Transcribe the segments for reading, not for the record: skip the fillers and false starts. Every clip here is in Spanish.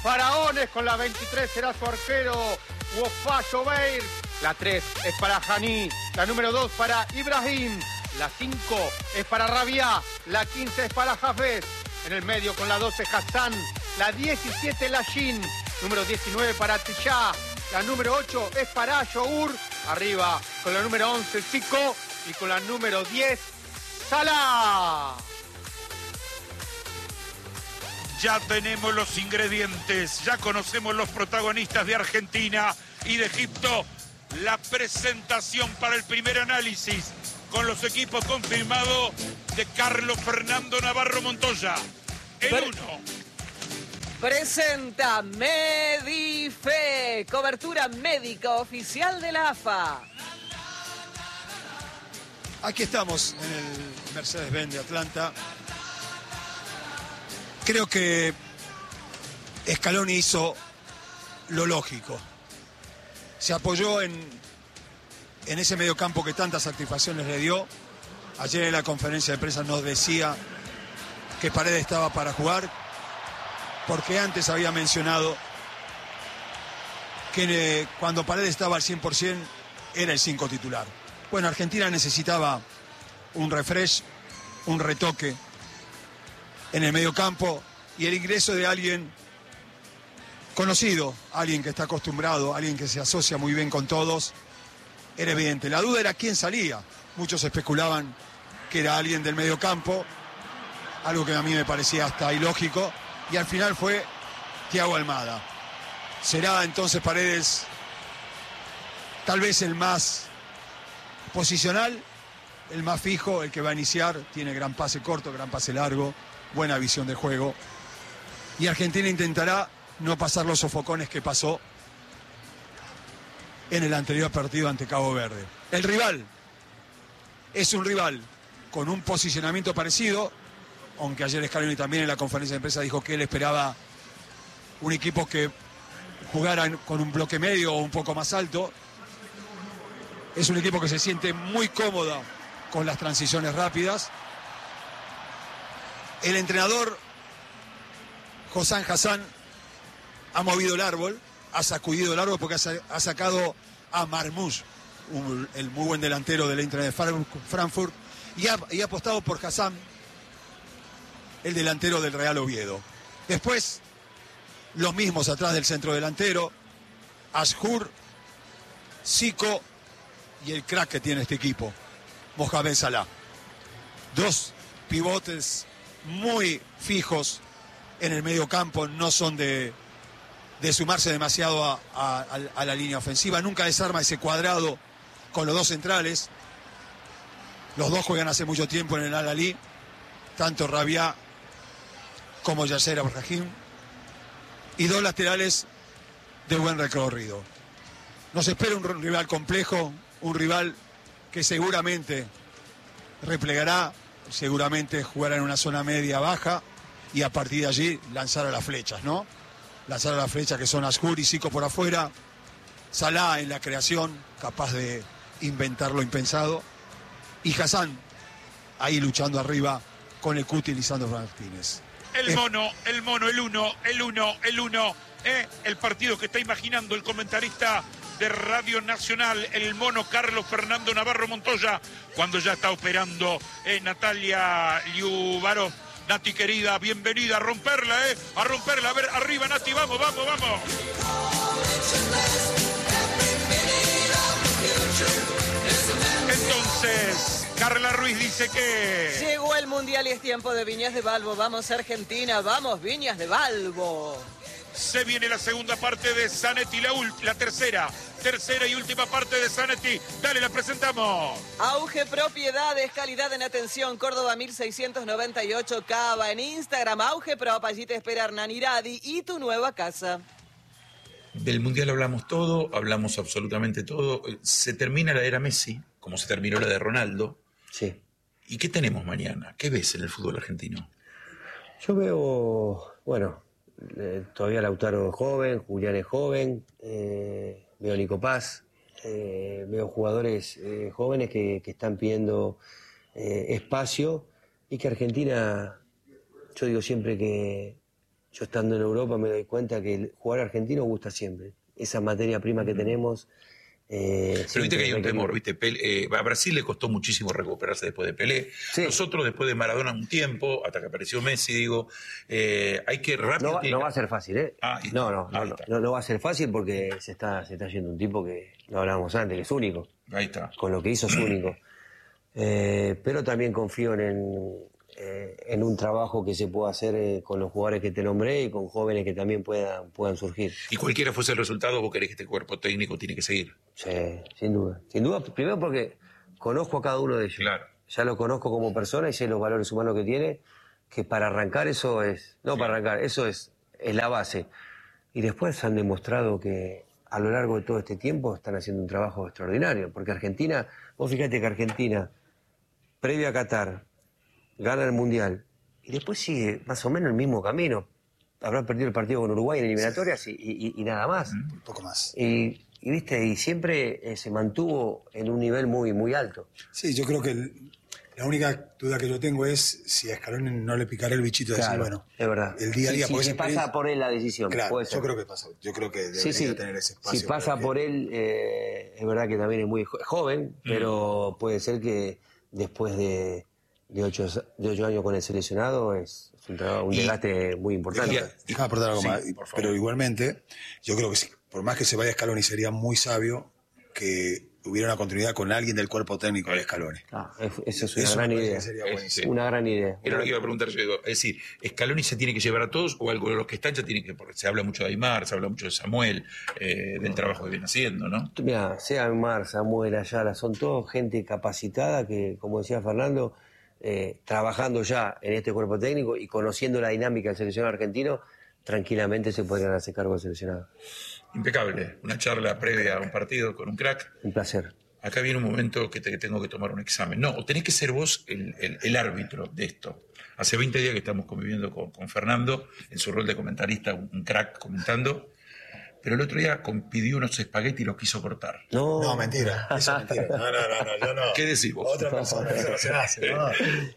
Faraones con la 23 será su arquero Wofa Jobeir. La 3 es para Haní. La número 2 para Ibrahim. La 5 es para Rabia. La 15 es para Hafez. En el medio con la 12 Hassan. La 17 Lashin. Número 19 para Tijá. La número 8 es para Your. Arriba con la número 11 Zico. Y con la número 10 Salah. Ya tenemos los ingredientes, ya conocemos los protagonistas de Argentina y de Egipto. La presentación para el primer análisis con los equipos confirmados de Carlos Fernando Navarro Montoya. El 1. Presenta Medife, cobertura médica oficial de la AFA. Aquí estamos en el Mercedes-Benz de Atlanta. Creo que Scaloni hizo lo lógico. Se apoyó en ese mediocampo que tantas satisfacciones le dio. Ayer en la conferencia de prensa nos decía que Paredes estaba para jugar, porque antes había mencionado que cuando Paredes estaba al 100% era el 5 titular. Bueno, Argentina necesitaba un refresh, un retoque en el mediocampo, y el ingreso de alguien conocido, alguien que está acostumbrado, alguien que se asocia muy bien con todos, era evidente. La duda era quién salía. Muchos especulaban que era alguien del mediocampo, algo que a mí me parecía hasta ilógico, y al final fue Thiago Almada. Será entonces Paredes tal vez el más posicional, el más fijo, el que va a iniciar. Tiene gran pase corto, gran pase largo, buena visión de juego. Y Argentina intentará no pasar los sofocones que pasó en el anterior partido ante Cabo Verde. El rival es un rival con un posicionamiento parecido, aunque ayer Scaloni también en la conferencia de prensa dijo que él esperaba un equipo que jugara con un bloque medio o un poco más alto. Es un equipo que se siente muy cómodo con las transiciones rápidas. El entrenador Hossam Hassan ha movido el árbol, ha sacudido el árbol porque ha sacado a Marmoush, el muy buen delantero del Eintracht de Frankfurt, y ha apostado por Hassan, el delantero del Real Oviedo. Después, los mismos atrás del centro delantero, Ashur, Zico y el crack que tiene este equipo, Mohamed Salah. Dos pivotes muy fijos en el medio campo, no son de sumarse demasiado a la línea ofensiva. Nunca desarma ese cuadrado con los dos centrales. Los dos juegan hace mucho tiempo en el Al-Ahly, tanto Rabia como Yasser Ibrahim, y dos laterales de buen recorrido. Nos espera un rival complejo, un rival que seguramente replegará, seguramente jugará en una zona media-baja, y a partir de allí lanzar a las flechas, ¿no? Lanzar a las flechas, que son Ashur y Zico por afuera, Salah en la creación, capaz de inventar lo impensado, y Hassan ahí luchando arriba con el Cuti Lisandro Martínez. El mono, el 1. El partido que está imaginando el comentarista de Radio Nacional, el mono Carlos Fernando Navarro Montoya, cuando ya está operando Natalia Liubarov. Nati querida, bienvenida, a romperla, a ver, arriba Nati, vamos. Entonces, Carla Ruiz dice que... Llegó el Mundial y es tiempo de Viñas de Balbo. Vamos Argentina, vamos Viñas de Balbo. Se viene la segunda parte de Zanetti, la tercera y última parte de Zanetti. Dale, la presentamos. Auge Propiedades, calidad en atención. Córdoba 1698, Cava. En Instagram, Auge Prop. Allí te espera Hernán Iradi y tu nueva casa. Del Mundial hablamos todo, hablamos absolutamente todo. Se termina la era Messi, como se terminó la de Ronaldo. Sí. ¿Y qué tenemos mañana? ¿Qué ves en el fútbol argentino? Yo veo, todavía Lautaro es joven, Julián es joven, veo Nico Paz, veo jugadores jóvenes que están pidiendo espacio, y que Argentina, yo digo siempre que yo estando en Europa me doy cuenta que el jugador argentino gusta siempre. Esa materia prima que tenemos... pero viste que hay un temor, ¿viste? A Brasil le costó muchísimo recuperarse después de Pelé. Sí. Nosotros después de Maradona un tiempo, hasta que apareció Messi, digo, hay que rápido... No va a ser fácil, ¿eh? No va a ser fácil porque se está yendo un tipo que, lo hablábamos antes, que es único. Ahí está. Con lo que hizo es único. Pero también confío en un trabajo que se pueda hacer con los jugadores que te nombré y con jóvenes que también puedan surgir. Y cualquiera fuese el resultado, vos querés que este cuerpo técnico tiene que seguir. Sí, sin duda. Sin duda, primero porque conozco a cada uno de ellos. Claro. Ya lo conozco como persona y sé los valores humanos que tiene, que para arrancar eso es... No, para arrancar, eso es la base. Y después han demostrado que a lo largo de todo este tiempo están haciendo un trabajo extraordinario. Porque Argentina, vos fíjate que Argentina, previo a Qatar, gana el Mundial y después sigue más o menos el mismo camino. Habrá perdido el partido con Uruguay en eliminatorias y nada más. Un poco más. Y siempre se mantuvo en un nivel muy, muy alto. Sí, yo creo que la única duda que yo tengo es si a Scaloni no le picará el bichito de decir, bueno, es verdad. El día a día. Si pasa por él la decisión. Claro, yo creo que pasa. Yo creo que debería tener ese espacio. Si pasa por él, es verdad que también es muy joven, pero puede ser que después de 8 años con el seleccionado es un desgaste muy importante. Déjame aportar algo más. Pero igualmente, yo creo que por más que se vaya Scaloni, sería muy sabio que hubiera una continuidad con alguien del cuerpo técnico de Scaloni. Eso es una gran idea. Una gran idea. Era lo que iba a preguntar yo. Es decir, ¿Scaloni se tiene que llevar a todos o algo de los que están ya tienen que...? Porque se habla mucho de Aymar, se habla mucho de Samuel, del trabajo que viene haciendo, ¿no? Mira, sea Aymar, Samuel, Ayala, son todos gente capacitada que, como decía Fernando, trabajando ya en este cuerpo técnico y conociendo la dinámica del seleccionado argentino, tranquilamente se podrían hacer cargo del seleccionado. Impecable. Una charla previa a un partido con un crack. Un placer. Acá viene un momento que tengo que tomar un examen. No, tenés que ser vos el árbitro de esto. Hace 20 días que estamos conviviendo con Fernando en su rol de comentarista, un crack comentando. Pero el otro día pidió unos espaguetis y los quiso cortar. No, mentira. Eso es mentira. No, yo no. ¿Qué decís vos? Otra persona, eso no se hace. No.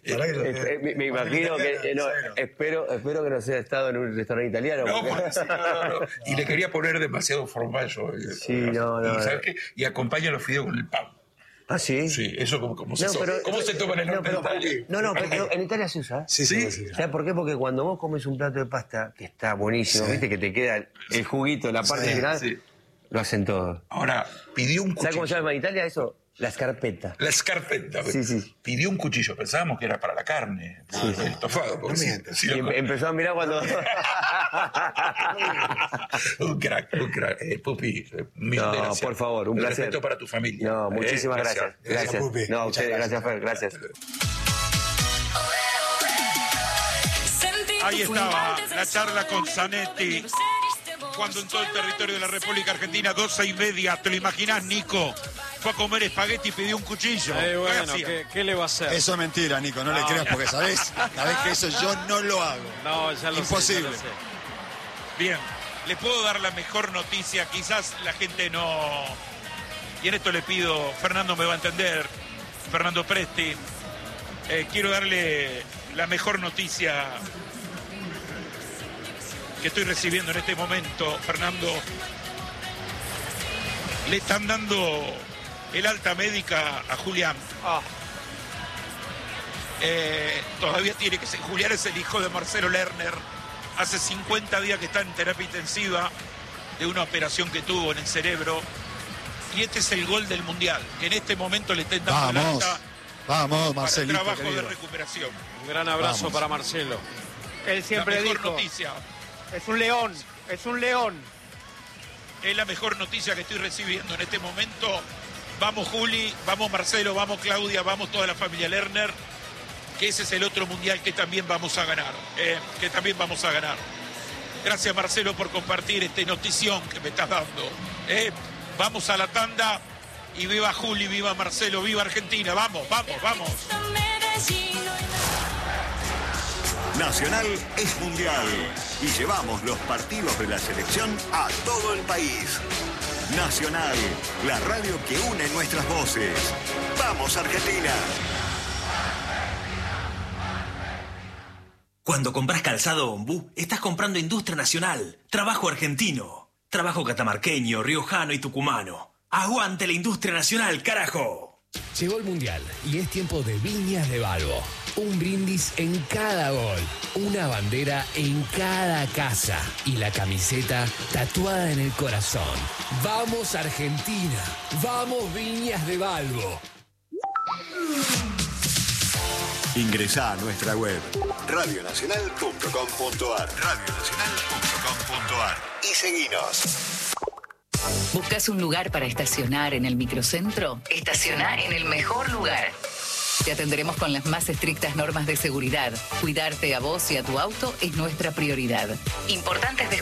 Me imagino que... espero que no sea estado en un restaurante italiano. No. Y le quería poner demasiado formallo. Sí, no. ¿Y sabes qué? Y acompaña los fideos con el pan. ¿Ah, sí? Sí, eso ¿cómo se toma en el norte de Italia? Pero en Italia se usa. Sí. ¿Sabes por qué? Porque cuando vos comes un plato de pasta, que está buenísimo, viste que te queda el juguito, la parte final, lo hacen todo. Ahora, pidió un cuchillo. ¿Sabes cómo se llama en Italia eso? La scarpetta. La scarpetta. Sí. Pidió un cuchillo. Pensábamos que era para la carne. El estofado. Empezó a mirar cuando... un crack. Pupi. No, por favor, un placer. Respeto para tu familia. No, muchísimas gracias. Gracias, Pupi. No, a ustedes, gracias, Fer. Gracias. Ahí estaba la charla con Zanetti. Cuando en todo el territorio de la República Argentina, 12:30, ¿te lo imaginás, Nico? Fue a comer espagueti y pidió un cuchillo. Bueno, ¿qué le va a hacer? Eso es mentira, Nico, no le creas porque sabés que eso yo no lo hago. No, ya lo Imposible. sé, ya lo sé. Bien, le puedo dar la mejor noticia, quizás la gente no... Y en esto le pido, Fernando me va a entender, Fernando Presti, quiero darle la mejor noticia que estoy recibiendo en este momento, Fernando. Le están dando el alta médica a Julián. Todavía tiene que ser. Julián es el hijo de Marcelo Lerner. Hace 50 días que está en terapia intensiva de una operación que tuvo en el cerebro. Y este es el gol del Mundial, que en este momento le estén dando el alta. Vamos, Marcelito, para el trabajo querido. de recuperación. Un gran abrazo para Marcelo. Él siempre la mejor dijo, noticia. es un león. Es la mejor noticia que estoy recibiendo en este momento. Vamos Juli, vamos Marcelo, vamos Claudia, vamos toda la familia Lerner, que ese es el otro mundial que también vamos a ganar. Gracias Marcelo por compartir esta notición que me estás dando. Vamos a la tanda y viva Juli, viva Marcelo, viva Argentina. Vamos. Nacional es mundial y llevamos los partidos de la selección a todo el país. Nacional, la radio que une nuestras voces. ¡Vamos, Argentina! Cuando compras calzado Ombú, estás comprando industria nacional, trabajo argentino, trabajo catamarqueño, riojano y tucumano. ¡Aguante la industria nacional, carajo! Llegó el Mundial y es tiempo de Viñas de Balbo. Un brindis en cada gol, una bandera en cada casa y la camiseta tatuada en el corazón. ¡Vamos Argentina! ¡Vamos Viñas de Balbo! Ingresá a nuestra web radionacional.com.ar y seguinos. ¿Buscas un lugar para estacionar en el microcentro? Estaciona en el mejor lugar. Te atenderemos con las más estrictas normas de seguridad. Cuidarte a vos y a tu auto es nuestra prioridad. Importantes descuentos